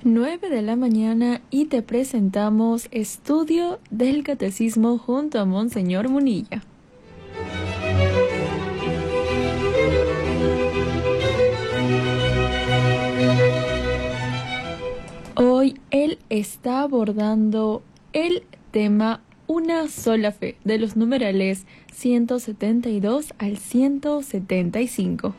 9 de la mañana y te presentamos Estudio del Catecismo junto a Monseñor Munilla. Hoy él está abordando el tema Una sola fe, de los numerales 172 al 175.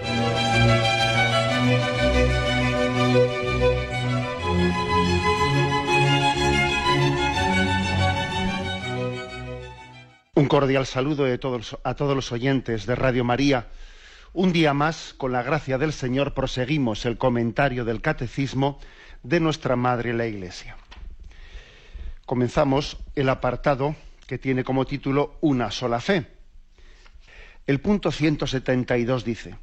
Un cordial saludo a todos los oyentes de Radio María. Un día más, con la gracia del Señor, proseguimos el comentario del Catecismo de nuestra Madre la Iglesia. Comenzamos el apartado que tiene como título Una sola fe. El punto 172 dice: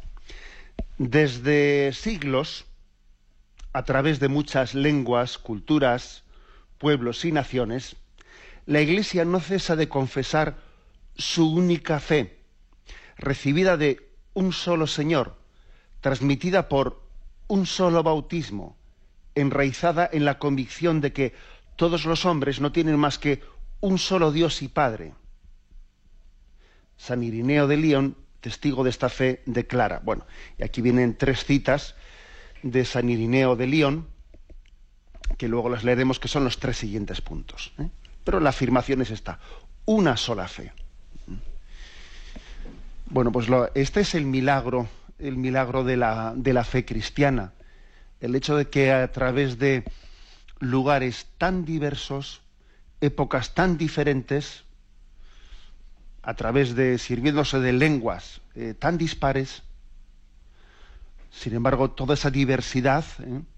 desde siglos, a través de muchas lenguas, culturas, pueblos y naciones, la Iglesia no cesa de confesar su única fe, recibida de un solo Señor, transmitida por un solo bautismo, enraizada en la convicción de que todos los hombres no tienen más que un solo Dios y Padre. San Irineo de León, testigo de esta fe, declara, y aquí vienen 3 citas de San Irineo de León, que luego las leeremos, que son los 3 siguientes puntos, Pero la afirmación es esta: una sola fe. Este es el milagro de la fe cristiana. El hecho de que a través de lugares tan diversos, épocas tan diferentes, a través de, sirviéndose de lenguas tan dispares, sin embargo, toda esa diversidad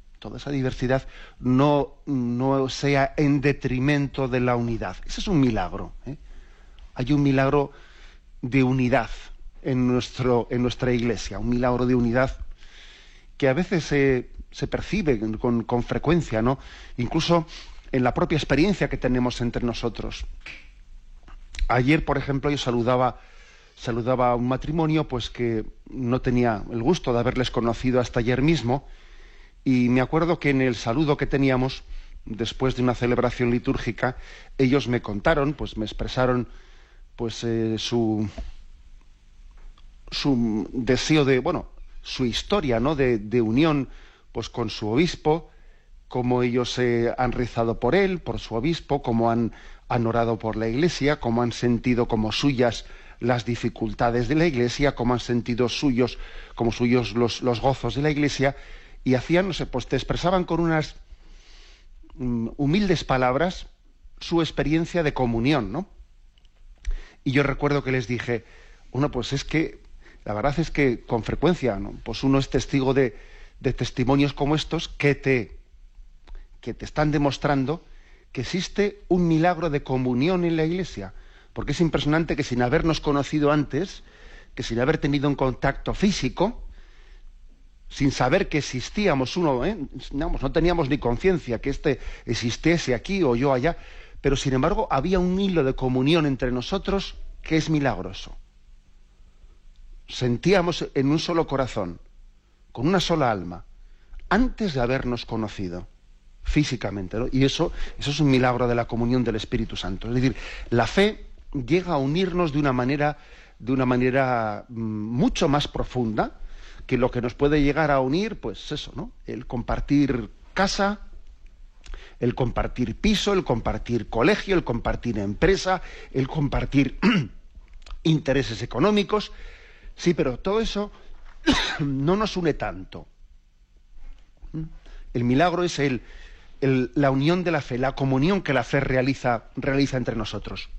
no sea en detrimento de la unidad. Ese es un milagro. Hay un milagro de unidad en nuestra Iglesia, un milagro de unidad que a veces se percibe con frecuencia, ¿no? Incluso en la propia experiencia que tenemos entre nosotros. Ayer, por ejemplo, yo saludaba a un matrimonio pues que no tenía el gusto de haberles conocido hasta ayer mismo, y me acuerdo que en el saludo que teníamos, después de una celebración litúrgica, ellos me contaron, me expresaron su deseo su historia, ¿no?, de unión con su obispo, cómo ellos han rezado por él, por su obispo, cómo han orado por la Iglesia, cómo han sentido como suyas las dificultades de la Iglesia, cómo han sentido como suyos los gozos de la Iglesia, y hacían, te expresaban con unas humildes palabras su experiencia de comunión, ¿no? Y yo recuerdo que les dije, es que la verdad es que con frecuencia, ¿no?, uno es testigo de testimonios como estos que te están demostrando que existe un milagro de comunión en la Iglesia, porque es impresionante que sin habernos conocido antes, que sin haber tenido un contacto físico, sin saber que existíamos no teníamos ni conciencia que existiese aquí o yo allá, pero sin embargo había un hilo de comunión entre nosotros que es milagroso. Sentíamos en un solo corazón, con una sola alma, antes de habernos conocido físicamente, ¿no? Y eso es un milagro de la comunión del Espíritu Santo. Es decir, la fe llega a unirnos de una manera mucho más profunda que lo que nos puede llegar a unir, ¿no?, el compartir casa, el compartir piso, el compartir colegio, el compartir empresa, el compartir intereses económicos. Sí, pero todo eso no nos une tanto. El milagro es la unión de la fe, la comunión que la fe realiza entre nosotros.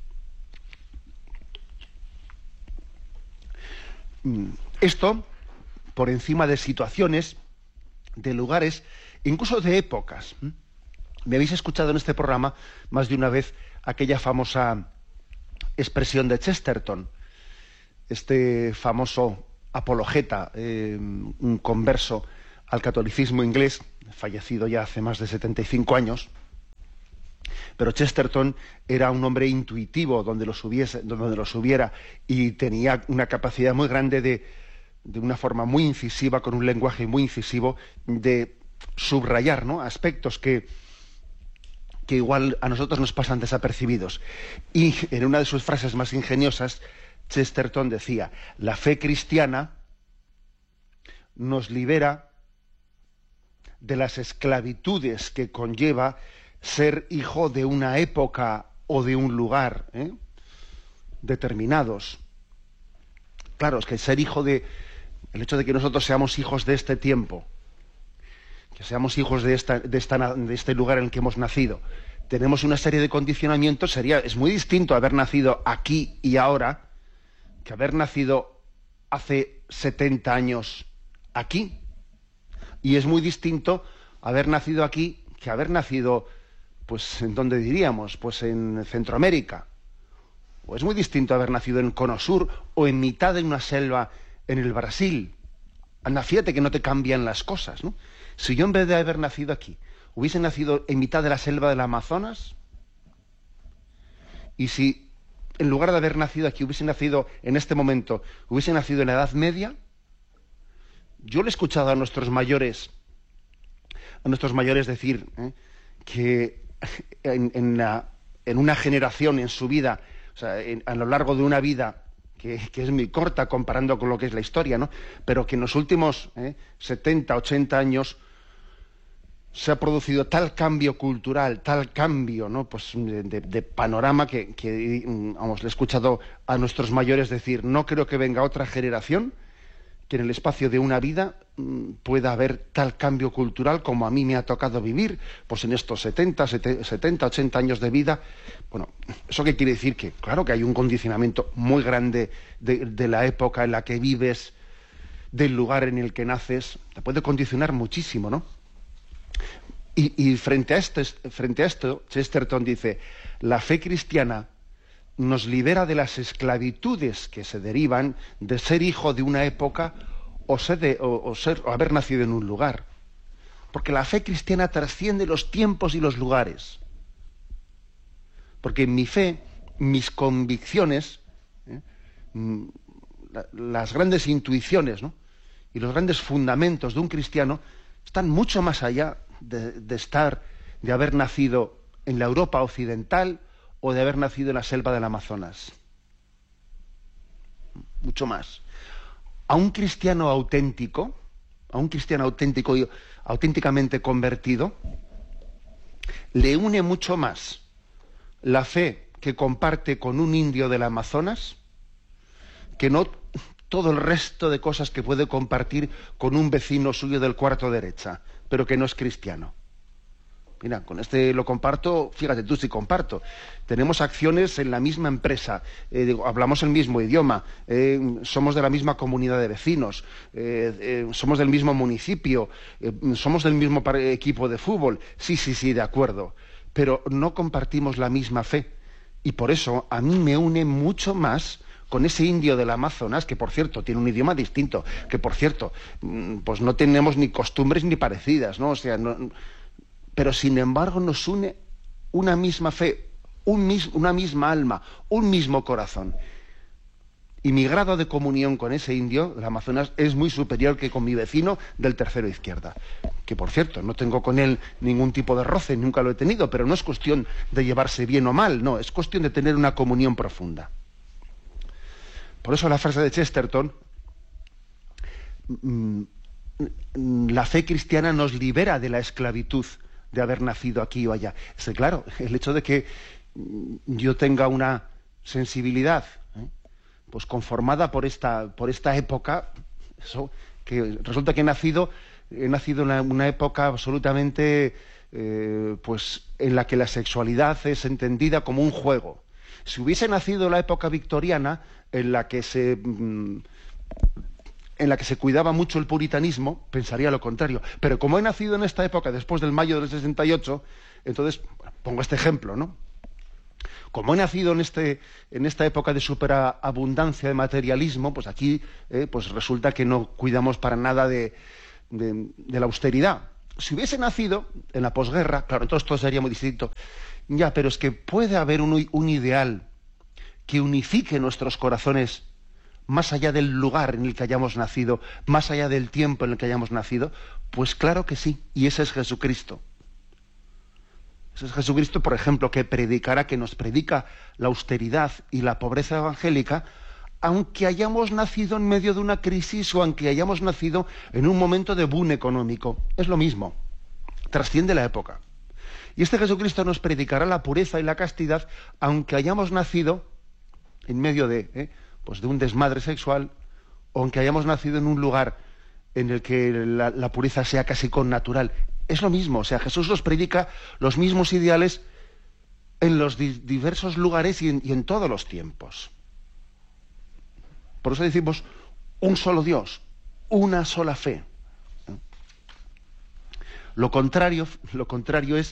Esto por encima de situaciones, de lugares, incluso de épocas. Me habéis escuchado en este programa más de una vez aquella famosa expresión de Chesterton, este famoso apologeta, un converso al catolicismo inglés, fallecido ya hace más de 75 años, pero Chesterton era un hombre intuitivo donde los hubiera, y tenía una capacidad muy grande de una forma muy incisiva, con un lenguaje muy incisivo, de subrayar, ¿no?, aspectos que igual a nosotros nos pasan desapercibidos. Y en una de sus frases más ingeniosas, Chesterton decía: la fe cristiana nos libera de las esclavitudes que conlleva ser hijo de una época o de un lugar determinados. Claro, es que el hecho de que nosotros seamos hijos de este tiempo, que seamos hijos de este lugar en el que hemos nacido, tenemos una serie de condicionamientos. Es muy distinto haber nacido aquí y ahora que haber nacido hace 70 años aquí. Y es muy distinto haber nacido aquí que haber nacido, pues, ¿en dónde diríamos? Pues en Centroamérica. O es muy distinto haber nacido en Cono Sur o en mitad de una selva en el Brasil. Anda, fíjate que no te cambian las cosas, ¿no? Si yo, en vez de haber nacido aquí, hubiese nacido en mitad de la selva del Amazonas, y si en lugar de haber nacido aquí hubiese nacido en este momento, hubiese nacido en la Edad Media, yo le he escuchado a nuestros mayores decir que en una generación, en su vida, o sea, a lo largo de una vida que es muy corta comparando con lo que es la historia, ¿no?, pero que en los últimos 70, 80 años se ha producido tal cambio cultural, tal cambio, ¿no?, pues de panorama que vamos, le he escuchado a nuestros mayores decir: no creo que venga otra generación que en el espacio de una vida pueda haber tal cambio cultural como a mí me ha tocado vivir, pues en estos 70, 80 años de vida. Bueno, ¿eso qué quiere decir? Que claro que hay un condicionamiento muy grande de la época en la que vives, del lugar en el que naces. Te puede condicionar muchísimo, ¿no? Y frente a esto, Chesterton dice: la fe cristiana nos libera de las esclavitudes que se derivan de ser hijo de una época o haber nacido en un lugar. Porque la fe cristiana trasciende los tiempos y los lugares. Porque en mi fe, mis convicciones, las grandes intuiciones, ¿no?, y los grandes fundamentos de un cristiano están mucho más allá de haber nacido en la Europa occidental o de haber nacido en la selva del Amazonas. Mucho más. A un cristiano auténtico y auténticamente convertido, le une mucho más la fe que comparte con un indio del Amazonas que no todo el resto de cosas que puede compartir con un vecino suyo del cuarto derecha, pero que no es cristiano. Mira, con este lo comparto, fíjate tú si comparto. Tenemos acciones en la misma empresa, hablamos el mismo idioma, somos de la misma comunidad de vecinos, somos del mismo municipio, somos del mismo equipo de fútbol. Sí, de acuerdo. Pero no compartimos la misma fe. Y por eso a mí me une mucho más con ese indio del Amazonas, que por cierto tiene un idioma distinto, que por cierto, pues no tenemos ni costumbres ni parecidas, ¿no? O sea, no, pero sin embargo nos une una misma fe, una misma alma, un mismo corazón. Y mi grado de comunión con ese indio del Amazonas es muy superior que con mi vecino del tercero izquierda, que por cierto no tengo con él ningún tipo de roce, nunca lo he tenido, pero no es cuestión de llevarse bien o mal, no, es cuestión de tener una comunión profunda. Por eso la frase de Chesterton: la fe cristiana nos libera de la esclavitud de haber nacido aquí o allá. Es que, claro, el hecho de que yo tenga una sensibilidad pues conformada por esta época, eso, que resulta que he nacido en una época absolutamente pues en la que la sexualidad es entendida como un juego. Si hubiese nacido en la época victoriana, en la que se cuidaba mucho el puritanismo, pensaría lo contrario. Pero como he nacido en esta época, después del mayo del 68, entonces, pongo este ejemplo, ¿no? Como he nacido en esta época de superabundancia de materialismo, pues aquí pues resulta que no cuidamos para nada de la austeridad. Si hubiese nacido en la posguerra, claro, entonces todo sería muy distinto. Ya, pero es que puede haber un ideal que unifique nuestros corazones más allá del lugar en el que hayamos nacido, más allá del tiempo en el que hayamos nacido? Pues claro que sí, y ese es Jesucristo. Ese es Jesucristo, por ejemplo, que nos predica la austeridad y la pobreza evangélica, aunque hayamos nacido en medio de una crisis o aunque hayamos nacido en un momento de boom económico. Es lo mismo, trasciende la época. Y este Jesucristo nos predicará la pureza y la castidad, aunque hayamos nacido en medio de un desmadre sexual, o aunque hayamos nacido en un lugar en el que la pureza sea casi connatural. Es lo mismo, o sea, Jesús nos predica los mismos ideales en los diversos lugares y en todos los tiempos. Por eso decimos un solo Dios, una sola fe. Lo contrario es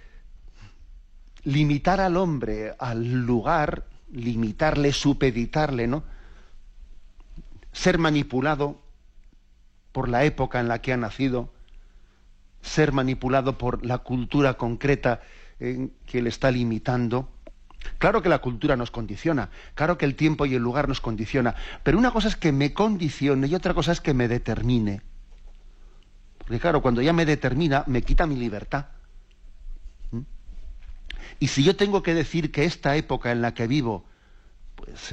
limitar al hombre al lugar, limitarle, supeditarle, ¿no? Ser manipulado por la época en la que ha nacido, ser manipulado por la cultura concreta que le está limitando. Claro que la cultura nos condiciona, claro que el tiempo y el lugar nos condiciona, pero una cosa es que me condicione y otra cosa es que me determine. Porque claro, cuando ya me determina, me quita mi libertad. Y si yo tengo que decir que esta época en la que vivo pues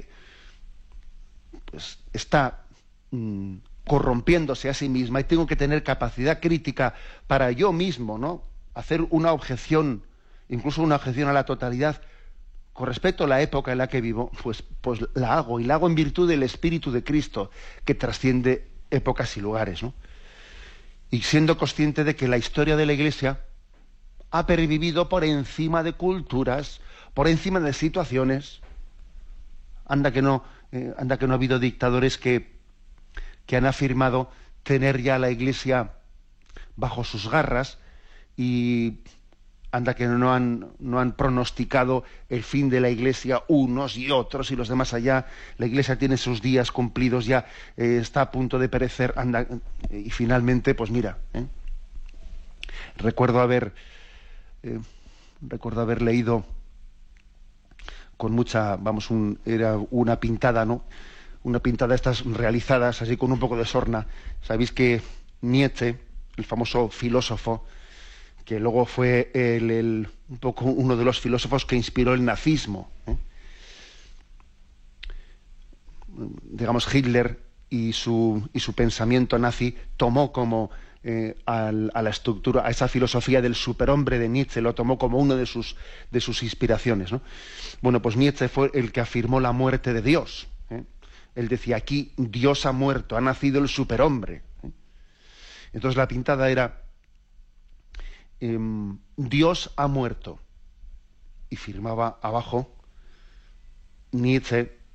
está corrompiéndose a sí misma, y tengo que tener capacidad crítica para yo mismo, ¿no?, hacer una objeción, incluso una objeción a la totalidad con respecto a la época en la que vivo, pues la hago, y la hago en virtud del Espíritu de Cristo, que trasciende épocas y lugares, ¿no? Y siendo consciente de que la historia de la Iglesia ha pervivido por encima de culturas, por encima de situaciones. Anda que no ha habido dictadores que han afirmado tener ya la Iglesia bajo sus garras, y anda que no han pronosticado el fin de la Iglesia unos y otros y los demás allá. La Iglesia tiene sus días cumplidos, ya está a punto de perecer, y finalmente, pues mira, recuerdo haber leído con mucha, era una pintada, ¿no?, una pintada de estas realizadas así con un poco de sorna. Sabéis que Nietzsche, el famoso filósofo, que luego fue un poco uno de los filósofos que inspiró el nazismo, digamos, Hitler y su pensamiento nazi tomó como a la estructura, a esa filosofía del superhombre de Nietzsche, lo tomó como una de sus inspiraciones, ¿no? Bueno, pues Nietzsche fue el que afirmó la muerte de Dios. Él decía, aquí Dios ha muerto, ha nacido el superhombre. Entonces la pintada era Dios ha muerto, y firmaba abajo Nietzsche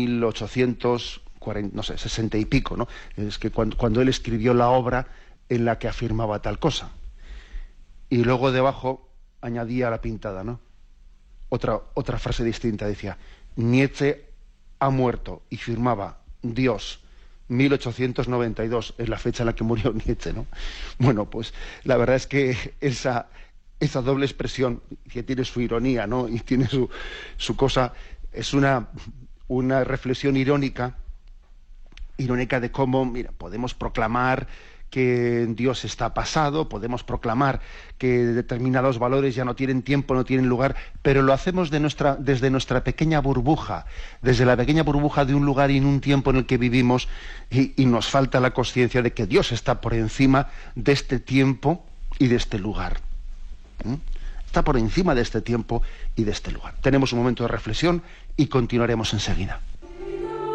1840, no sé, 60 y pico, ¿no? Es que cuando él escribió la obra en la que afirmaba tal cosa. Y luego debajo añadía la pintada, ¿no?, otra frase distinta, decía Nietzsche ha muerto, y firmaba Dios 1892, es la fecha en la que murió Nietzsche, ¿no? Bueno, pues la verdad es que esa doble expresión, que tiene su ironía, ¿no?, y tiene su cosa, es una reflexión irónica de cómo, mira, podemos proclamar que Dios está pasado, podemos proclamar que determinados valores ya no tienen tiempo, no tienen lugar, pero lo hacemos desde nuestra pequeña burbuja, desde la pequeña burbuja de un lugar y en un tiempo en el que vivimos, y nos falta la conciencia de que Dios está por encima de este tiempo y de este lugar. Está por encima de este tiempo y de este lugar. Tenemos un momento de reflexión y continuaremos enseguida.